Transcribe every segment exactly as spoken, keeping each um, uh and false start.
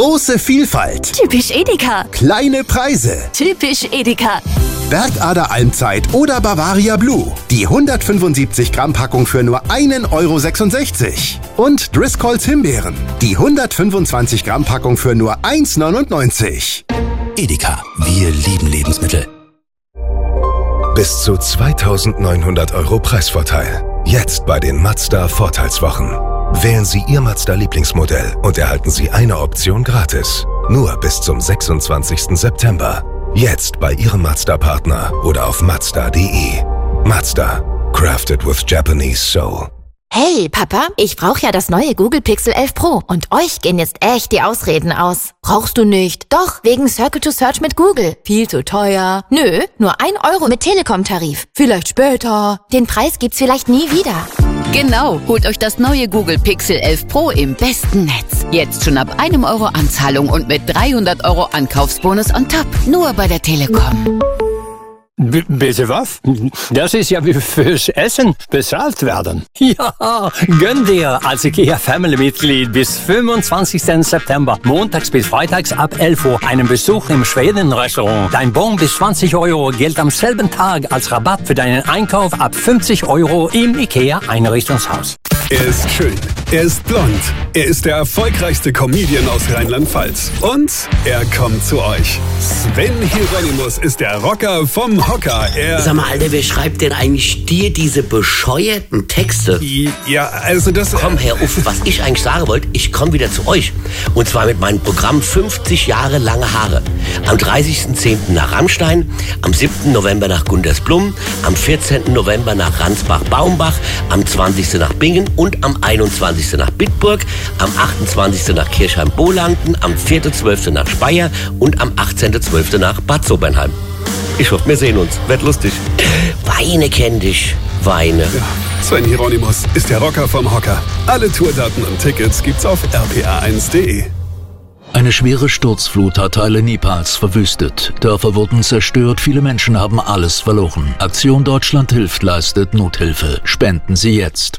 Große Vielfalt. Typisch Edeka. Kleine Preise. Typisch Edeka. Bergader Almzeit oder Bavaria Blue. Die hundertfünfundsiebzig Gramm Packung für nur einen Euro sechsundsechzig. Und Driscolls Himbeeren. Die hundertfünfundzwanzig Gramm Packung für nur eins neunundneunzig. Edeka, wir lieben Lebensmittel. Bis zu zweitausendneunhundert Euro Preisvorteil. Jetzt bei den Mazda Vorteilswochen. Wählen Sie Ihr Mazda-Lieblingsmodell und erhalten Sie eine Option gratis. Nur bis zum sechsundzwanzigsten September. Jetzt bei Ihrem Mazda-Partner oder auf mazda punkt de. Mazda. Crafted with Japanese soul. Hey, Papa, ich brauche ja das neue Google Pixel elf Pro und euch gehen jetzt echt die Ausreden aus. Brauchst du nicht? Doch, wegen Circle to Search mit Google. Viel zu teuer. Nö, nur ein Euro mit Telekom-Tarif. Vielleicht später. Den Preis gibt's vielleicht nie wieder. Genau, holt euch das neue Google Pixel elf Pro im besten Netz. Jetzt schon ab einem Euro Anzahlung und mit dreihundert Euro Ankaufsbonus on top. Nur bei der Telekom. B- bitte was? Das ist ja wie fürs Essen bezahlt werden. Ja, gönn dir als IKEA Family-Mitglied bis fünfundzwanzigsten September, montags bis freitags ab elf Uhr, einen Besuch im Schweden-Restaurant. Dein Bon bis zwanzig Euro gilt am selben Tag als Rabatt für deinen Einkauf ab fünfzig Euro im IKEA-Einrichtungshaus. Er ist schön, er ist blond, er ist der erfolgreichste Comedian aus Rheinland-Pfalz. Und er kommt zu euch. Sven Hieronymus ist der Rocker vom Hocker. Er Sag mal, Alter, wer schreibt denn eigentlich dir diese bescheuerten Texte? Ja, also das... Komm, Herr Uff, was ich eigentlich sagen wollte, ich komme wieder zu euch. Und zwar mit meinem Programm fünfzig Jahre lange Haare. Am dreißigsten zehnten nach Rammstein, am siebten November nach Gundersblum, am vierzehnten November nach Ransbach-Baumbach, am zwanzigsten nach Bingen und am einundzwanzigsten nach Bitburg, am achtundzwanzigsten nach Kirchheim-Bolanden, am vierten zwölften nach Speyer und am achtzehnten zwölften nach Bad Sobernheim. Ich hoffe, wir sehen uns. Wird lustig. Weine kenn dich. Weine. Ja, Sven Hieronymus ist der Rocker vom Hocker. Alle Tourdaten und Tickets gibt's auf r p a eins punkt de. Eine schwere Sturzflut hat Teile Nepals verwüstet. Dörfer wurden zerstört, viele Menschen haben alles verloren. Aktion Deutschland hilft leistet Nothilfe. Spenden Sie jetzt.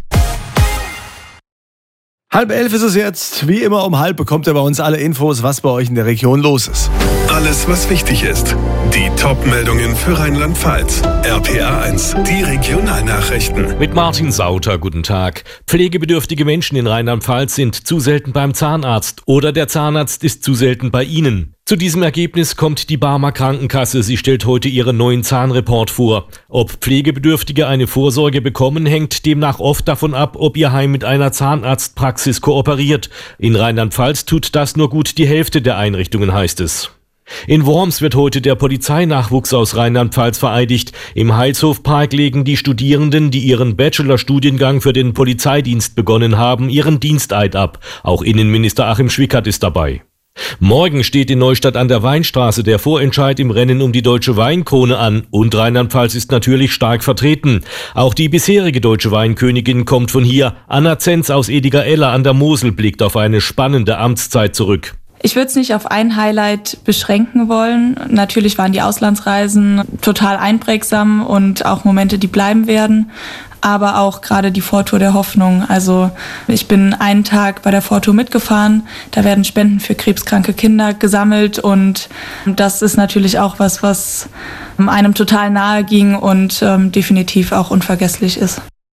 Halb elf ist es jetzt. Wie immer um halb bekommt ihr bei uns alle Infos, was bei euch in der Region los ist. Alles, was wichtig ist. Die Top-Meldungen für Rheinland-Pfalz. R P A eins, die Regionalnachrichten. Mit Martin Sauter, guten Tag. Pflegebedürftige Menschen in Rheinland-Pfalz sind zu selten beim Zahnarzt oder der Zahnarzt ist zu selten bei ihnen. Zu diesem Ergebnis kommt die Barmer Krankenkasse. Sie stellt heute ihren neuen Zahnreport vor. Ob Pflegebedürftige eine Vorsorge bekommen, hängt demnach oft davon ab, ob ihr Heim mit einer Zahnarztpraxis kooperiert. In Rheinland-Pfalz tut das nur gut die Hälfte der Einrichtungen, heißt es. In Worms wird heute der Polizeinachwuchs aus Rheinland-Pfalz vereidigt. Im Heilshofpark legen die Studierenden, die ihren Bachelorstudiengang für den Polizeidienst begonnen haben, ihren Diensteid ab. Auch Innenminister Achim Schwickert ist dabei. Morgen steht in Neustadt an der Weinstraße der Vorentscheid im Rennen um die Deutsche Weinkrone an und Rheinland-Pfalz ist natürlich stark vertreten. Auch die bisherige Deutsche Weinkönigin kommt von hier. Anna Zenz aus Ediger-Eller an der Mosel blickt auf eine spannende Amtszeit zurück. Ich würde es nicht auf ein Highlight beschränken wollen. Natürlich waren die Auslandsreisen total einprägsam und auch Momente, die bleiben werden. Aber auch gerade die Vortour der Hoffnung. Also ich bin einen Tag bei der Vortour mitgefahren. Da werden Spenden für krebskranke Kinder gesammelt. Und das ist natürlich auch was, was einem total nahe ging und ähm, definitiv auch unvergesslich ist.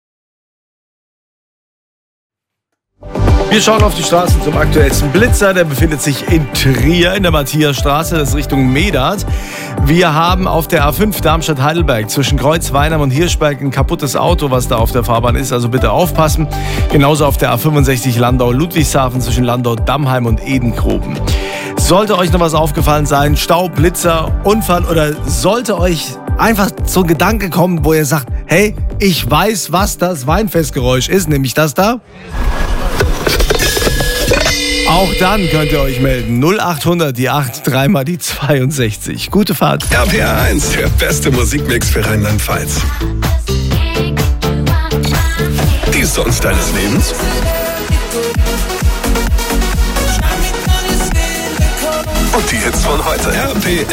Wir schauen auf die Straßen zum aktuellsten Blitzer. Der befindet sich in Trier in der Matthiasstraße, das ist Richtung Medat. Wir haben auf der A fünf Darmstadt-Heidelberg zwischen Kreuzweinheim und Hirschberg ein kaputtes Auto, was da auf der Fahrbahn ist. Also bitte aufpassen. Genauso auf der A fünfundsechzig Landau-Ludwigshafen zwischen Landau-Dammheim und Edenkroben. Sollte euch noch was aufgefallen sein, Stau, Blitzer, Unfall oder sollte euch einfach so ein Gedanke kommen, wo ihr sagt, hey, ich weiß, was das Weinfestgeräusch ist, nämlich das da. Auch dann könnt ihr euch melden. null achthundert, die acht, dreimal die zweiundsechzig. Gute Fahrt. R P A eins, der beste Musikmix für Rheinland-Pfalz. Die Songs deines Lebens. Und die Hits von heute. R P